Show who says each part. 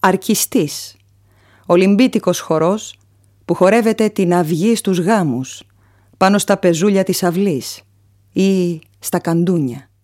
Speaker 1: αρκιστής, ολυμπίτικος χορός που χορεύεται την αυγή στους γάμους, πάνω στα πεζούλια της αυλής ή στα καντούνια.